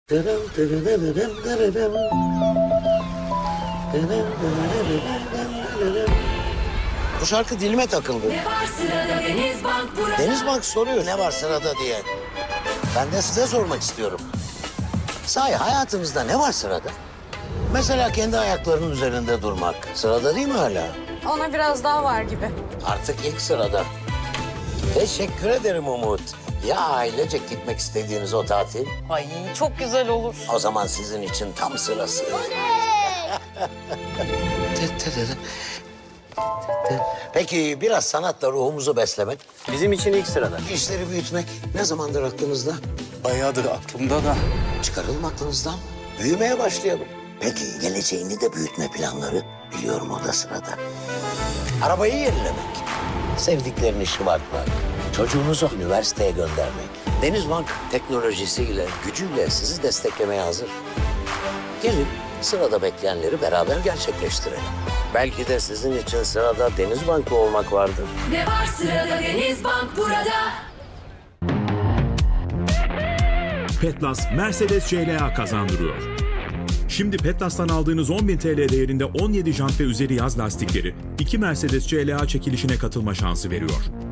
Bu şarkı dilime takıldı. Ne var sırada Denizbank burada? Denizbank soruyor ne var sırada diye. Ben de size sormak istiyorum. Sahi hayatınızda ne var sırada? Mesela kendi ayaklarının üzerinde durmak. Sırada değil mi hala? Ona biraz daha var gibi. Artık ilk sırada. Teşekkür ederim Umut. Ya ailecek gitmek istediğiniz o tatil? Ay çok güzel olur. O zaman sizin için tam sırası. Peki biraz sanatla ruhumuzu beslemek, Bizim için ilk sırada. işleri büyütmek ne zamandır aklınızda? Bayağıdır aklımda da. Çıkaralım aklınızdan. Büyümeye başlayalım. Peki geleceğini de büyütme planları biliyorum o da sırada. Arabayı yenilemek, sevdiklerini şımartmak, çocuğunuzu üniversiteye göndermek. Denizbank teknolojisiyle, gücüyle sizi desteklemeye hazır. Gelin sırada bekleyenleri beraber gerçekleştirelim. Belki de sizin için sırada Denizbank'lı olmak vardır. Ne var sırada Denizbank burada? Petlas Mercedes CLA kazandırıyor. Şimdi Petlas'tan aldığınız 10.000 TL değerinde 17 jant ve üzeri yaz lastikleri 2 Mercedes CLA çekilişine katılma şansı veriyor.